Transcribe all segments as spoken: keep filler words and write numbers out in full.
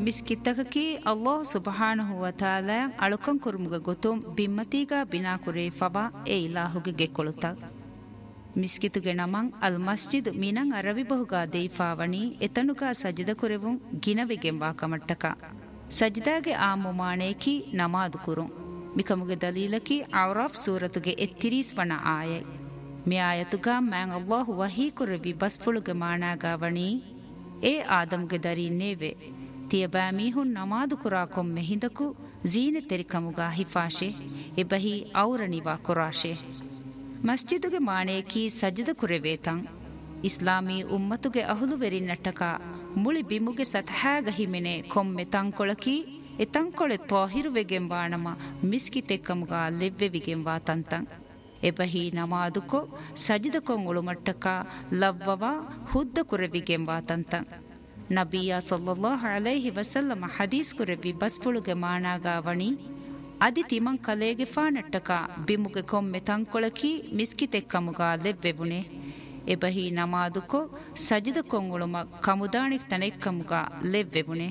ಮಿಸ್ಕಿತ್ತಕಿ ಅಲ್ಲಾಹ್ ಸುಬ್ಹಾನಹು ವ ತಾಲಾ ಅಳುಕಂ ಕುರುಮುಗ ಗೊತುಂ ಬಿಮ್ಮತಿಗ ಬಿನಾ ಕುರೇ ಫಬಾ ಎ ಇಲಾಹುಗೆ ಗೆಕೊಳುತ ಮಿಸ್ಕಿತುಗೆ ನಮಂ ಅಲ್ ಮಸ್ಜಿದ್ ಮಿನಂ ಅರವಿ ಬಹುಗಾ ದೇಫಾವಣಿ ಎತನುಗಾ ಸಜಿದ ಕುರೆವುಂ ಗಿನವೆಗೆಂಬಾ ಕಮಟ್ಟಕ ಸಜಿದಾಗೆ ಆ ಮುಮಾನೇಕಿ ನಮಾದು ಕುರುಂ ಮಿಕಮುಗೆ ದಲೀಲಕಿ ಔರಾಫ್ ಸೂರತುಗೆ ಎತ್ತಿರೀಸ್ ವನ ಆಯೈ ಮಿ ಆಯತುಗಾ ಮ್ಯಾಂ ಅಲ್ಲಾಹು ವಹೀ ಕುರೆವಿ ಬಸ್ಫುಳುಗೆ ಮಾನಾಗಾವಣಿ ಎ ಆದಮ್ಗೆ ದರೀನೇವೆ ತಿಯಬಾ ಮೀಹುನ್ ನಮಾದು ಕುರಾ ಕೊಮ್ಮೆ ಹಿಂದಕು ಜೀನೆ ತೆರಿಕಮುಗಾ ಹಿಫಾಶೆ ಎಬಹಿ ಔರನಿವಾ ಕುರಾಶೆ ಮಸ್ಜಿದುಗೆ ಮಾಣೇಕಿ ಸಜ್ಜದ ಕುರೆವೇತಂ ಇಸ್ಲಾಮೀ ಉಮ್ಮತುಗೆ ಅಹುಲುವೆರಿ ನಟ್ಟಕ ಮುಳಿ ಬಿಮುಗೆ ಸತಹಾಗ ಹಿಮೆನೆ ಕೊಮ್ಮೆ ತಂಕೊಳಕಿ ಎ ತಂಕೊಳೆ ತೋಹಿರುವೆಗೆಂಬಾಣಮ ಮಿಸ್ಕಿತೆಕ್ಕಮುಗಾ ಲೆವ್ವೆವಿಗೆಂಬಾ ತಂತಂ ಎಬಹಿ ನಮಾದುಕೊ ಸಜ್ಜದ ಕೊಂಗುಳು ಮಟ್ಟಕ ಲವ್ವವ ಹುದ್ದ ಕುರೆವಿಗೆಂಬಾ ತಂತಂ ನಬಿಯ ಸಲ್ಲಲ್ಲಾಹು ಅಲೈಹಿ ವಸಲ್ಲಮ ಹದೀಸ್ ಕುರೆವಿ ಬಸ್ಫುಳುಗೆ ಮಾನಾಗಾವಣಿ ಅದಿ ತಿಮಂ ಕಲೇಗೆ ಫಾನಟ್ಟಕ ಬಿಮುಗೆ ಕೊಮ್ಮೆ ತಂಕೊಳಕಿ ಮಿಸ್ಕಿತೆಕ್ಕಮುಗಾ ಲೆವ್ವೆಬುನೆ ಎಬಹಿ ನಮಾದುಕೊ ಸಜಿದ ಕೊಂಗುಳುಮ ಕಮುದಾಣಿಕ್ ತನೆಕ್ಕಮುಗಾ ಲೆವ್ವೆಬುನೆ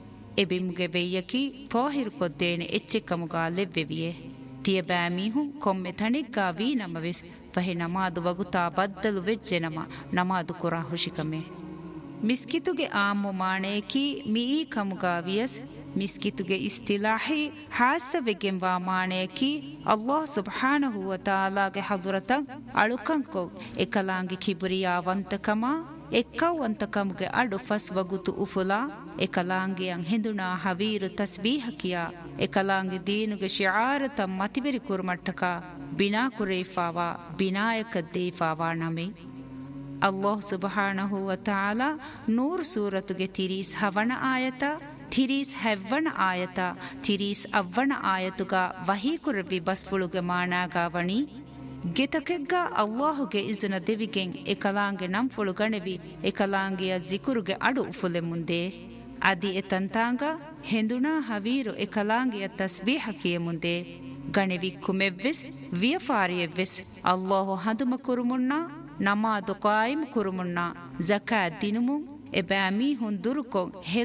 ಎಬಿಮುಗೆ ಬೆಯ್ಯಕಿ ತೋಹಿರು ಕೊದ್ದೇನೆ ಎಚ್ಚೆಕ್ಕಮುಗಾ ಲೆವ್ವೆವಿಯೆ ತಿಯಬಾ ಮೀಹುಂ ಕೊಮ್ಮೆ ತಣಿಗ್ಗಾ ವೀ ನಮವೆಸ್ ಫಹೆ ನಮಾದು ವಗುತಾ ಬದ್ದಲು ವೆಜ್ಜೆ ನಮ ನಮಾದು ಕುರಾ ಹುಶಿಕಮೆ ಮಿಸ್ಕಿತುಗೆ ಆಮು ಮಾಣೇಕಿ ಮೀ ಕಮುಗಾ ವಿಯಸ್ ಮಿಸ್ಕಿತುಗೆ ಇಸ್ತಿಲಾಹಿ ಹಾಸವೆಗೆಂಬಾ ಮಾಣೇಕಿ ಅಲ್ಲಾಹ್ ಸುಬ್ಹಾನಹು ವ ತಾಲಾಗೆ ಹದುರತಂ ಅಳುಕಂಕೊ ಎಕಲಾಂಗಿ ಕಿಬುರಿಯಾವಂತಕಮ ಎಕ್ಕವಂತಕಮುಗೆ ಅಡು ಫಸ್ ವಗುತು ಉಫುಲಾ ಎಕಲಾಂಗಿಯಂ ಹಿಂದುನಾ ಹವೀರು ತಸ್ಬೀಹಕಿಯಾ ಎಕಲಾಂಗಿ ದೀನುಗೆ ಶಿಆರತ ಮತಿಬೆರಿ ಕುರ್ಮಟ್ಟಕ ಬಿನಾ ಕುರೇಫಾವಾ ಬಿನಾಯಕದ್ದೇಫಾವಾ ನಮೆ ಅಲ್ಲಾಹ್ ಸುಬ್ಹಾನಹು ವ ತಾಲಾ ನೂರ್ ಸೂರತುಗೆ ತಿರೀಸ್ ಹವಣ ಆಯತ ತಿರೀಸ್ ಹೆವ್ವಣ ಆಯತ ತಿರೀಸ್ ಅವ್ವಣ ಆಯತುಗ ವಹೀ ಕುರವಿ ಬಸ್ಫುಳುಗೆ ಮಾನಾಗಾವಣಿ ಗೆತಕೆಗ್ಗ ಅಲ್ಲಾಹುಗೆ ಇಜುನ ದೆವಿಗೆಂ ಎಕಲಾಂಗೆ ನಂಫುಳು ಗಣೆವಿ ಎಕಲಾಂಗೆಯ ಜಿಕುರುಗೆ ಅಡು ಉಫುಲೆ ಮುಂದೆ ಅದಿ ಎತಂತಾಂಗ ಹೆಂದುನಾ ಹವೀರು ಎಕಲಾಂಗೆಯ ತಸ್ಬೀಹಕಿಯ ಮುಂದೆ ಗಣೆವಿ ಕುಮೆವ್ವೆಸ್ ವಿಯಫಾರಿಯವ್ವೆಸ್ ಅಲ್ಲಾಹು ಹದುಮ ಕುರುಮುನ್ನ ನಮಾದು ಕಾಯಿಮ್ ಕುರುಮುನ್ನ ಜಕಾತ್ ದಿನುಮು ಎಬಾ ಮೀಹುನ್ ದುರುಕೊಂ